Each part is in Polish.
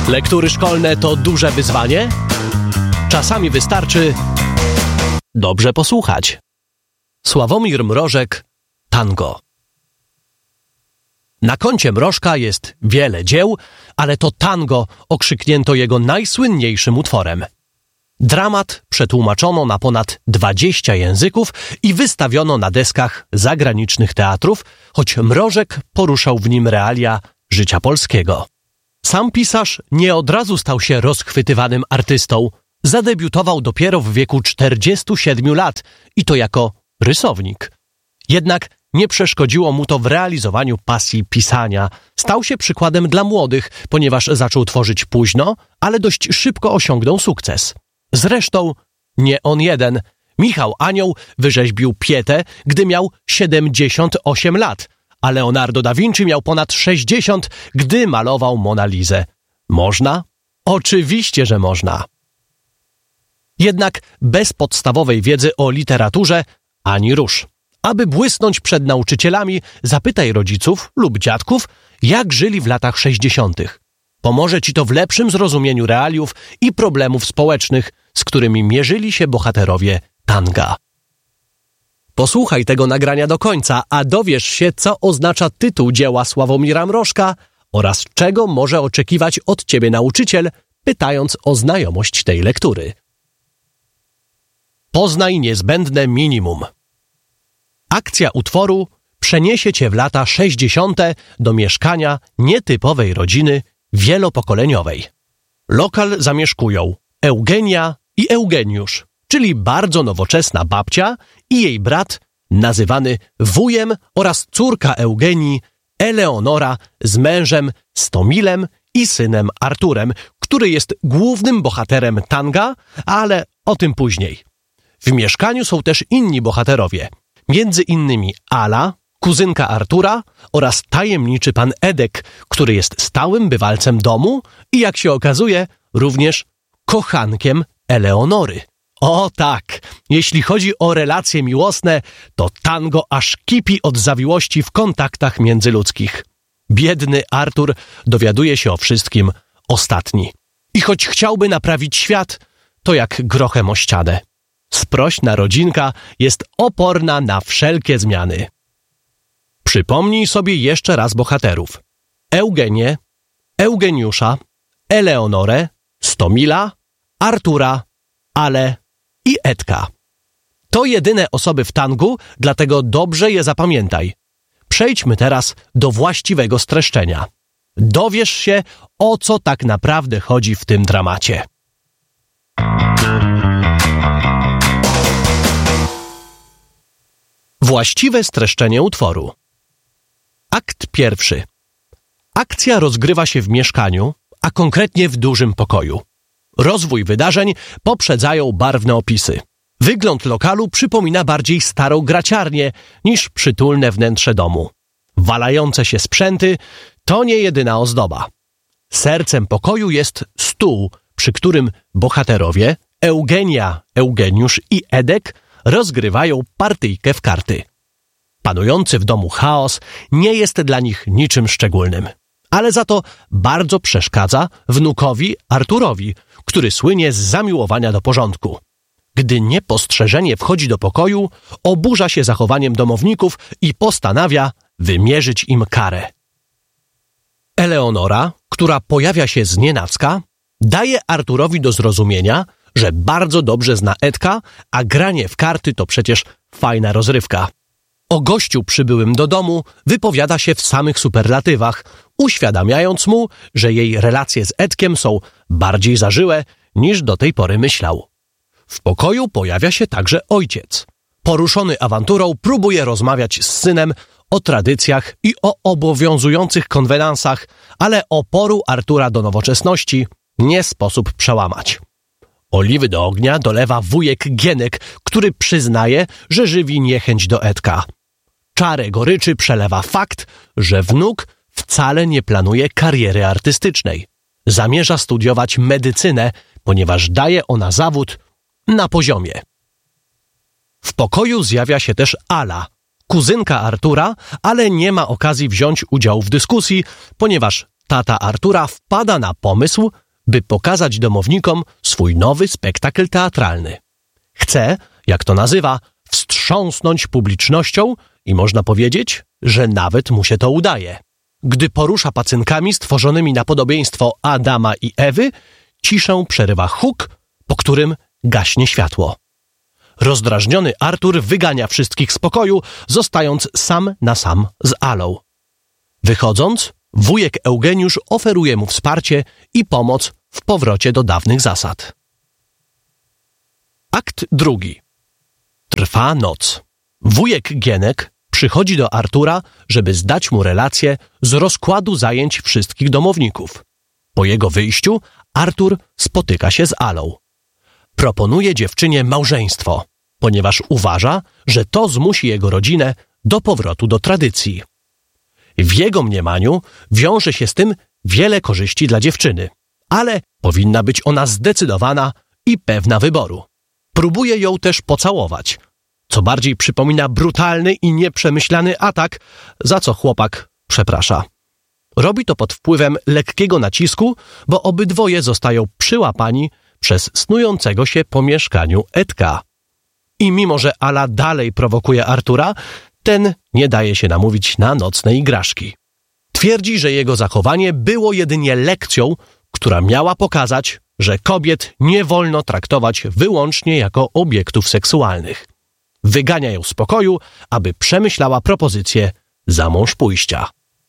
Lektury szkolne to duże wyzwanie? Czasami wystarczy dobrze posłuchać. Sławomir Mrożek, Tango. Na koncie Mrożka jest wiele dzieł, ale to Tango okrzyknięto jego najsłynniejszym utworem. Dramat przetłumaczono na ponad 20 języków i wystawiono na deskach zagranicznych teatrów, choć Mrożek poruszał w nim realia życia polskiego. Sam pisarz nie od razu stał się rozchwytywanym artystą. Zadebiutował dopiero w wieku 47 lat i to jako rysownik. Jednak nie przeszkodziło mu to w realizowaniu pasji pisania. Stał się przykładem dla młodych, ponieważ zaczął tworzyć późno, ale dość szybko osiągnął sukces. Zresztą nie on jeden. Michał Anioł wyrzeźbił Pietę, gdy miał 78 lat, a Leonardo da Vinci miał ponad 60, gdy malował Mona Lisę. Można? Oczywiście, że można. Jednak bez podstawowej wiedzy o literaturze ani rusz. Aby błysnąć przed nauczycielami, zapytaj rodziców lub dziadków, jak żyli w latach 60. Pomoże ci to w lepszym zrozumieniu realiów i problemów społecznych, z którymi mierzyli się bohaterowie tanga. Posłuchaj tego nagrania do końca, a dowiesz się, co oznacza tytuł dzieła Sławomira Mrożka oraz czego może oczekiwać od ciebie nauczyciel, pytając o znajomość tej lektury. Poznaj niezbędne minimum. Akcja utworu przeniesie cię w lata 60. do mieszkania nietypowej rodziny wielopokoleniowej. Lokal zamieszkują Eugenia i Eugeniusz, czyli bardzo nowoczesna babcia i jej brat, nazywany wujem, oraz córka Eugenii, Eleonora, z mężem Stomilem i synem Arturem, który jest głównym bohaterem tanga, ale o tym później. W mieszkaniu są też inni bohaterowie, między innymi Ala, kuzynka Artura oraz tajemniczy pan Edek, który jest stałym bywalcem domu i, jak się okazuje, również kochankiem Eleonory. O tak, jeśli chodzi o relacje miłosne, to tango aż kipi od zawiłości w kontaktach międzyludzkich. Biedny Artur dowiaduje się o wszystkim ostatni. I choć chciałby naprawić świat, to jak grochem o ścianę. Sprośna rodzinka jest oporna na wszelkie zmiany. Przypomnij sobie jeszcze raz bohaterów. Eugenię, Eugeniusza, Eleonorę, Stomila, Artura, Ale i Edka. To jedyne osoby w tangu, dlatego dobrze je zapamiętaj. Przejdźmy teraz do właściwego streszczenia. Dowiesz się, o co tak naprawdę chodzi w tym dramacie. Właściwe streszczenie utworu. Akt pierwszy. Akcja rozgrywa się w mieszkaniu, a konkretnie w dużym pokoju. Rozwój wydarzeń poprzedzają barwne opisy. Wygląd lokalu przypomina bardziej starą graciarnię niż przytulne wnętrze domu. Walające się sprzęty to nie jedyna ozdoba. Sercem pokoju jest stół, przy którym bohaterowie Eugenia, Eugeniusz i Edek rozgrywają partyjkę w karty. Panujący w domu chaos nie jest dla nich niczym szczególnym, ale za to bardzo przeszkadza wnukowi Arturowi, który słynie z zamiłowania do porządku. Gdy niepostrzeżenie wchodzi do pokoju, oburza się zachowaniem domowników i postanawia wymierzyć im karę. Eleonora, która pojawia się znienacka, daje Arturowi do zrozumienia, że bardzo dobrze zna Edka, a granie w karty to przecież fajna rozrywka. O gościu przybyłym do domu wypowiada się w samych superlatywach, uświadamiając mu, że jej relacje z Edkiem są bardziej zażyłe, niż do tej pory myślał. W pokoju pojawia się także ojciec. Poruszony awanturą próbuje rozmawiać z synem o tradycjach i o obowiązujących konwenansach, ale oporu Artura do nowoczesności nie sposób przełamać. Oliwy do ognia dolewa wujek Gienek, który przyznaje, że żywi niechęć do Edka. Czarę goryczy przelewa fakt, że wnuk wcale nie planuje kariery artystycznej. Zamierza studiować medycynę, ponieważ daje ona zawód na poziomie. W pokoju zjawia się też Ala, kuzynka Artura, ale nie ma okazji wziąć udziału w dyskusji, ponieważ tata Artura wpada na pomysł, by pokazać domownikom swój nowy spektakl teatralny. Chce, jak to nazywa, wstrząsnąć publicznością i można powiedzieć, że nawet mu się to udaje. Gdy porusza pacynkami stworzonymi na podobieństwo Adama i Ewy, ciszę przerywa huk, po którym gaśnie światło. Rozdrażniony Artur wygania wszystkich z pokoju, zostając sam na sam z Alą. Wychodząc, wujek Eugeniusz oferuje mu wsparcie i pomoc w powrocie do dawnych zasad. Akt drugi. Trwa noc. Wujek Gienek przychodzi do Artura, żeby zdać mu relację z rozkładu zajęć wszystkich domowników. Po jego wyjściu Artur spotyka się z Alą. Proponuje dziewczynie małżeństwo, ponieważ uważa, że to zmusi jego rodzinę do powrotu do tradycji. W jego mniemaniu wiąże się z tym wiele korzyści dla dziewczyny, ale powinna być ona zdecydowana i pewna wyboru. Próbuje ją też pocałować, co bardziej przypomina brutalny i nieprzemyślany atak, za co chłopak przeprasza. Robi to pod wpływem lekkiego nacisku, bo obydwoje zostają przyłapani przez snującego się po mieszkaniu Edka. I mimo, że Ala dalej prowokuje Artura, ten nie daje się namówić na nocne igraszki. Twierdzi, że jego zachowanie było jedynie lekcją, która miała pokazać, że kobiet nie wolno traktować wyłącznie jako obiektów seksualnych. Wygania ją z pokoju, aby przemyślała propozycję zamążpójścia.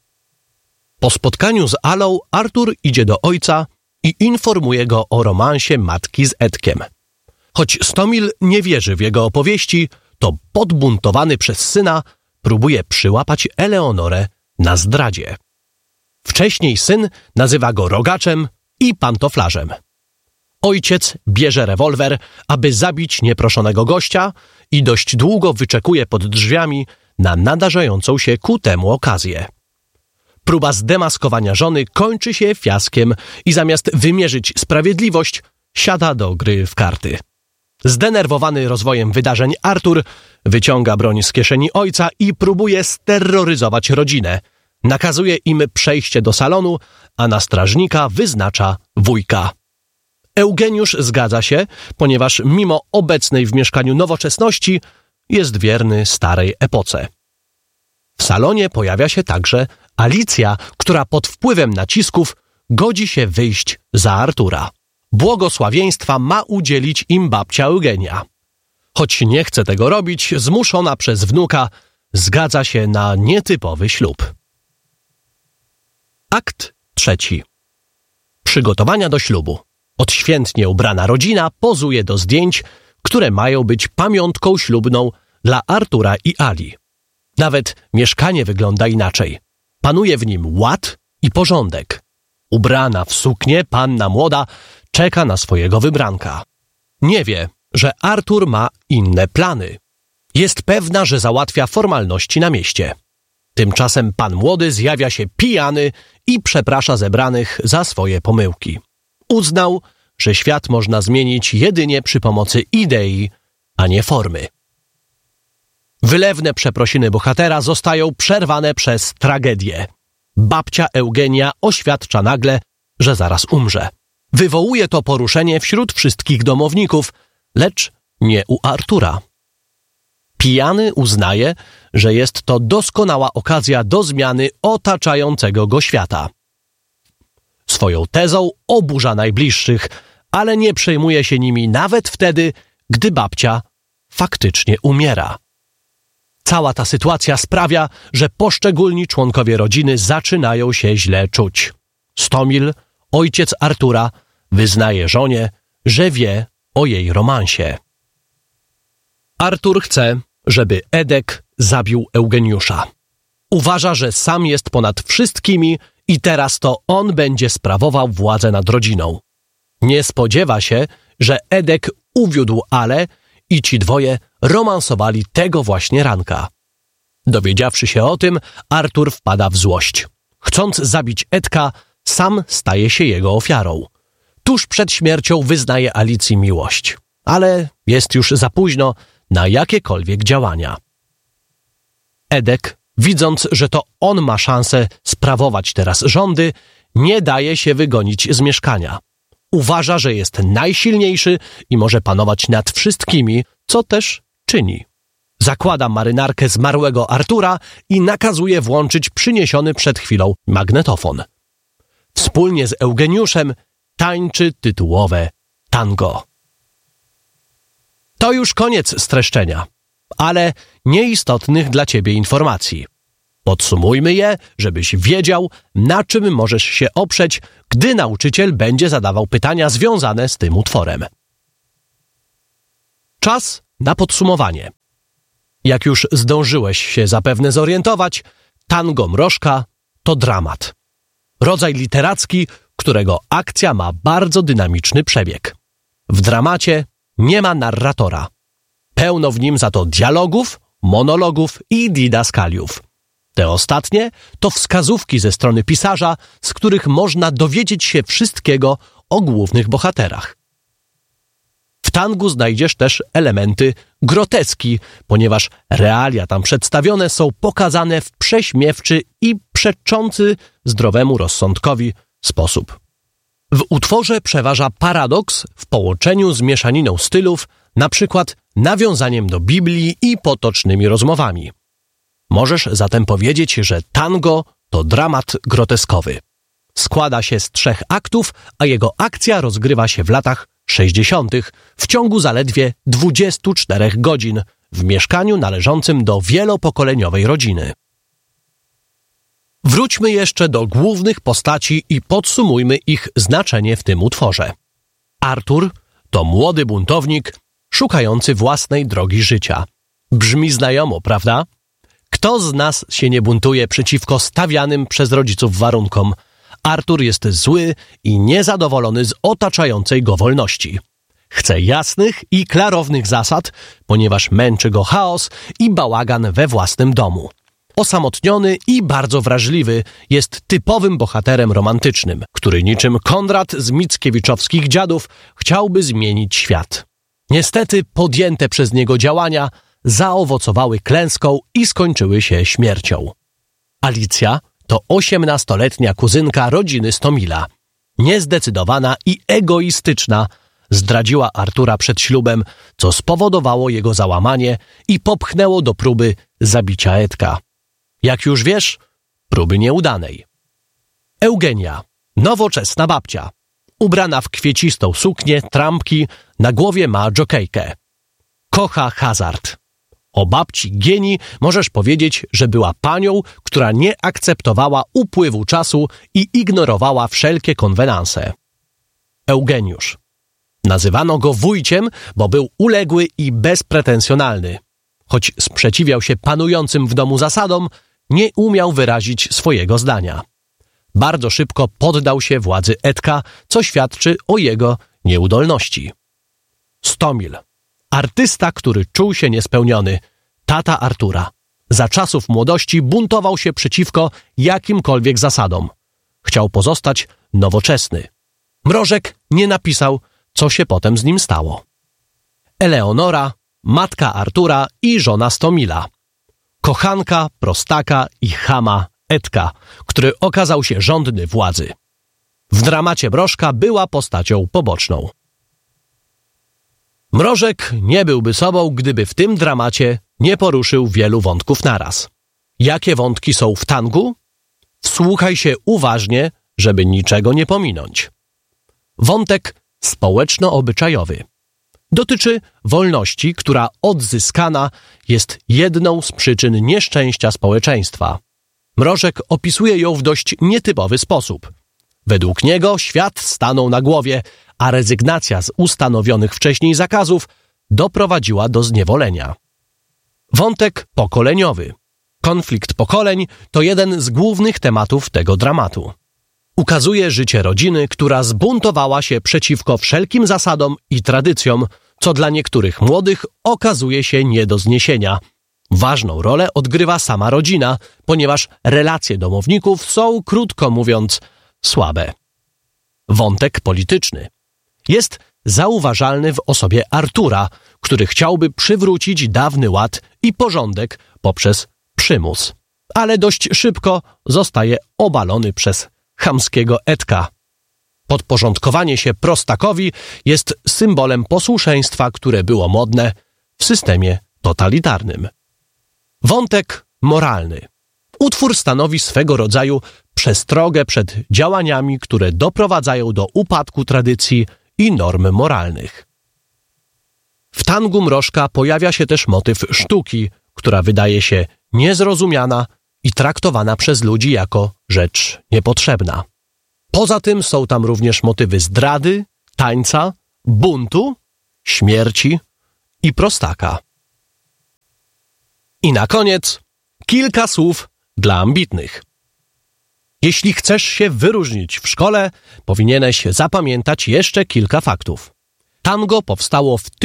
Po spotkaniu z Alą Artur idzie do ojca i informuje go o romansie matki z Edkiem. Choć Stomil nie wierzy w jego opowieści, to podbuntowany przez syna próbuje przyłapać Eleonorę na zdradzie. Wcześniej syn nazywa go rogaczem i pantoflarzem. Ojciec bierze rewolwer, aby zabić nieproszonego gościa i dość długo wyczekuje pod drzwiami na nadarzającą się ku temu okazję. Próba zdemaskowania żony kończy się fiaskiem i zamiast wymierzyć sprawiedliwość, siada do gry w karty. Zdenerwowany rozwojem wydarzeń Artur wyciąga broń z kieszeni ojca i próbuje steroryzować rodzinę. Nakazuje im przejście do salonu, a na strażnika wyznacza wujka. Eugeniusz zgadza się, ponieważ mimo obecnej w mieszkaniu nowoczesności jest wierny starej epoce. W salonie pojawia się także Alicja, która pod wpływem nacisków godzi się wyjść za Artura. Błogosławieństwa ma udzielić im babcia Eugenia. Choć nie chce tego robić, zmuszona przez wnuka zgadza się na nietypowy ślub. Akt trzeci. Przygotowania do ślubu. Odświętnie ubrana rodzina pozuje do zdjęć, które mają być pamiątką ślubną dla Artura i Ali. Nawet mieszkanie wygląda inaczej. Panuje w nim ład i porządek. Ubrana w suknię, panna młoda czeka na swojego wybranka. Nie wie, że Artur ma inne plany. Jest pewna, że załatwia formalności na mieście. Tymczasem pan młody zjawia się pijany i przeprasza zebranych za swoje pomyłki. Uznał, że świat można zmienić jedynie przy pomocy idei, a nie formy. Wylewne przeprosiny bohatera zostają przerwane przez tragedię. Babcia Eugenia oświadcza nagle, że zaraz umrze. Wywołuje to poruszenie wśród wszystkich domowników, lecz nie u Artura. Pijany uznaje, że jest to doskonała okazja do zmiany otaczającego go świata. Swoją tezą oburza najbliższych, ale nie przejmuje się nimi nawet wtedy, gdy babcia faktycznie umiera. Cała ta sytuacja sprawia, że poszczególni członkowie rodziny zaczynają się źle czuć. Stomil, ojciec Artura, wyznaje żonie, że wie o jej romansie. Artur chce, żeby Edek zabił Eugeniusza. Uważa, że sam jest ponad wszystkimi i teraz to on będzie sprawował władzę nad rodziną. Nie spodziewa się, że Edek uwiódł Alę i ci dwoje romansowali tego właśnie ranka. Dowiedziawszy się o tym, Artur wpada w złość. Chcąc zabić Edka, sam staje się jego ofiarą. Tuż przed śmiercią wyznaje Alicji miłość, ale jest już za późno na jakiekolwiek działania. Edek, widząc, że to on ma szansę sprawować teraz rządy, nie daje się wygonić z mieszkania. Uważa, że jest najsilniejszy i może panować nad wszystkimi, co też czyni. Zakłada marynarkę zmarłego Artura i nakazuje włączyć przyniesiony przed chwilą magnetofon. Wspólnie z Eugeniuszem tańczy tytułowe tango. To już koniec streszczenia, ale nieistotnych dla ciebie informacji. Podsumujmy je, żebyś wiedział, na czym możesz się oprzeć, gdy nauczyciel będzie zadawał pytania związane z tym utworem. Czas na podsumowanie. Jak już zdążyłeś się zapewne zorientować, tango Mrożka to dramat. Rodzaj literacki, którego akcja ma bardzo dynamiczny przebieg. W dramacie nie ma narratora. Pełno w nim za to dialogów, monologów i didaskaliów. Te ostatnie to wskazówki ze strony pisarza, z których można dowiedzieć się wszystkiego o głównych bohaterach. W tangu znajdziesz też elementy groteski, ponieważ realia tam przedstawione są pokazane w prześmiewczy i przeczący zdrowemu rozsądkowi sposób. W utworze przeważa paradoks w połączeniu z mieszaniną stylów, na przykład nawiązaniem do Biblii i potocznymi rozmowami. Możesz zatem powiedzieć, że tango to dramat groteskowy. Składa się z 3 aktów, a jego akcja rozgrywa się w latach 60. w ciągu zaledwie 24 godzin w mieszkaniu należącym do wielopokoleniowej rodziny. Wróćmy jeszcze do głównych postaci i podsumujmy ich znaczenie w tym utworze. Artur to młody buntownik szukający własnej drogi życia. Brzmi znajomo, prawda? Kto z nas się nie buntuje przeciwko stawianym przez rodziców warunkom? Artur jest zły i niezadowolony z otaczającej go wolności. Chce jasnych i klarownych zasad, ponieważ męczy go chaos i bałagan we własnym domu. Osamotniony i bardzo wrażliwy, jest typowym bohaterem romantycznym, który niczym Konrad z Mickiewiczowskich Dziadów chciałby zmienić świat. Niestety podjęte przez niego działania zaowocowały klęską i skończyły się śmiercią. Alicja to 18-letnia kuzynka rodziny Stomila. Niezdecydowana i egoistyczna, zdradziła Artura przed ślubem, co spowodowało jego załamanie i popchnęło do próby zabicia Edka. Jak już wiesz, próby nieudanej. Eugenia, nowoczesna babcia. Ubrana w kwiecistą suknię, trampki, na głowie ma dżokejkę. Kocha hazard. O babci Gieni możesz powiedzieć, że była panią, która nie akceptowała upływu czasu i ignorowała wszelkie konwenanse. Eugeniusz. Nazywano go wujciem, bo był uległy i bezpretensjonalny. Choć sprzeciwiał się panującym w domu zasadom, nie umiał wyrazić swojego zdania. Bardzo szybko poddał się władzy Edka, co świadczy o jego nieudolności. Stomil. Artysta, który czuł się niespełniony. Tata Artura. Za czasów młodości buntował się przeciwko jakimkolwiek zasadom. Chciał pozostać nowoczesny. Mrożek nie napisał, co się potem z nim stało. Eleonora, matka Artura i żona Stomila. Kochanka, prostaka i chama Edka, który okazał się żądny władzy. W dramacie Mrożka była postacią poboczną. Mrożek nie byłby sobą, gdyby w tym dramacie nie poruszył wielu wątków naraz. Jakie wątki są w tangu? Wsłuchaj się uważnie, żeby niczego nie pominąć. Wątek społeczno-obyczajowy. Dotyczy wolności, która odzyskana jest jedną z przyczyn nieszczęścia społeczeństwa. Mrożek opisuje ją w dość nietypowy sposób. Według niego świat stanął na głowie, a rezygnacja z ustanowionych wcześniej zakazów doprowadziła do zniewolenia. Wątek pokoleniowy. Konflikt pokoleń to jeden z głównych tematów tego dramatu. Ukazuje życie rodziny, która zbuntowała się przeciwko wszelkim zasadom i tradycjom, co dla niektórych młodych okazuje się nie do zniesienia. Ważną rolę odgrywa sama rodzina, ponieważ relacje domowników są, krótko mówiąc, słabe. Wątek polityczny. Jest zauważalny w osobie Artura, który chciałby przywrócić dawny ład i porządek poprzez przymus, ale dość szybko zostaje obalony przez chamskiego Edka. Podporządkowanie się prostakowi jest symbolem posłuszeństwa, które było modne w systemie totalitarnym. Wątek moralny. Utwór stanowi swego rodzaju przestrogę przed działaniami, które doprowadzają do upadku tradycji i norm moralnych. W tangu Mrożka pojawia się też motyw sztuki, która wydaje się niezrozumiana i traktowana przez ludzi jako rzecz niepotrzebna. Poza tym są tam również motywy zdrady, tańca, buntu, śmierci i prostaka. I na koniec kilka słów dla ambitnych. Jeśli chcesz się wyróżnić w szkole, powinieneś zapamiętać jeszcze kilka faktów. Tango powstało w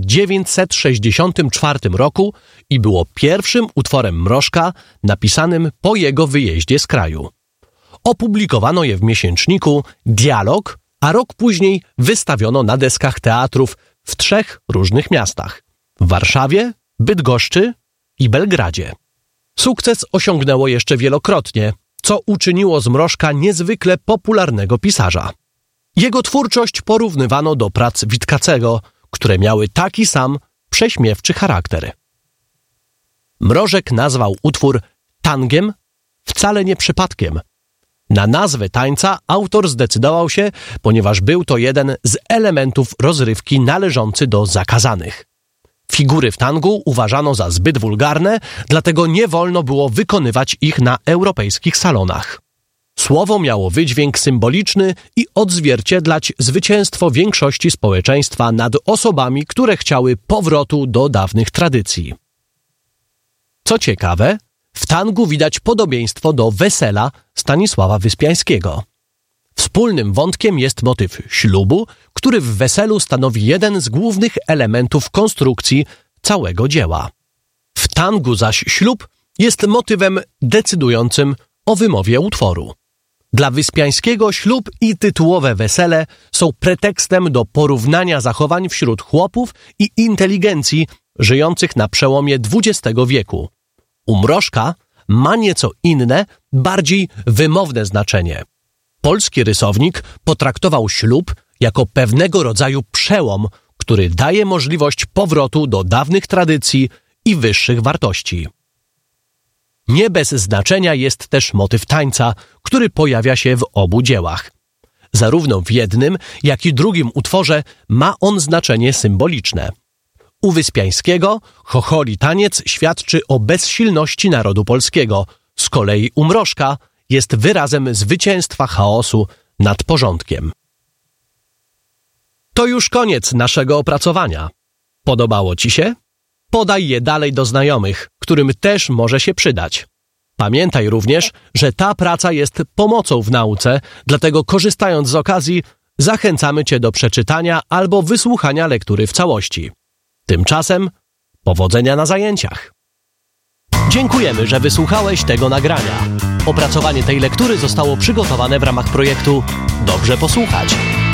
1964 roku i było pierwszym utworem Mrożka napisanym po jego wyjeździe z kraju. Opublikowano je w miesięczniku Dialog, a rok później wystawiono na deskach teatrów w 3 różnych miastach – w Warszawie, Bydgoszczy i Belgradzie. Sukces osiągnęło jeszcze wielokrotnie, co uczyniło z Mrożka niezwykle popularnego pisarza. Jego twórczość porównywano do prac Witkacego, które miały taki sam prześmiewczy charakter. Mrożek nazwał utwór tangiem wcale nie przypadkiem. Na nazwę tańca autor zdecydował się, ponieważ był to jeden z elementów rozrywki należący do zakazanych. Figury w tangu uważano za zbyt wulgarne, dlatego nie wolno było wykonywać ich na europejskich salonach. Słowo miało wydźwięk symboliczny i odzwierciedlać zwycięstwo większości społeczeństwa nad osobami, które chciały powrotu do dawnych tradycji. Co ciekawe, w tangu widać podobieństwo do Wesela Stanisława Wyspiańskiego. Wspólnym wątkiem jest motyw ślubu, który w weselu stanowi jeden z głównych elementów konstrukcji całego dzieła. W tangu zaś ślub jest motywem decydującym o wymowie utworu. Dla Wyspiańskiego ślub i tytułowe wesele są pretekstem do porównania zachowań wśród chłopów i inteligencji żyjących na przełomie XX wieku. U Mrożka ma nieco inne, bardziej wymowne znaczenie. Polski rysownik potraktował ślub jako pewnego rodzaju przełom, który daje możliwość powrotu do dawnych tradycji i wyższych wartości. Nie bez znaczenia jest też motyw tańca, który pojawia się w obu dziełach. Zarówno w jednym, jak i drugim utworze ma on znaczenie symboliczne. U Wyspiańskiego chocholi taniec świadczy o bezsilności narodu polskiego, z kolei u Mrożka jest wyrazem zwycięstwa chaosu nad porządkiem. To już koniec naszego opracowania. Podobało Ci się? Podaj je dalej do znajomych, którym też może się przydać. Pamiętaj również, że ta praca jest pomocą w nauce, dlatego korzystając z okazji zachęcamy Cię do przeczytania albo wysłuchania lektury w całości. Tymczasem powodzenia na zajęciach. Dziękujemy, że wysłuchałeś tego nagrania. Opracowanie tej lektury zostało przygotowane w ramach projektu Dobrze posłuchać.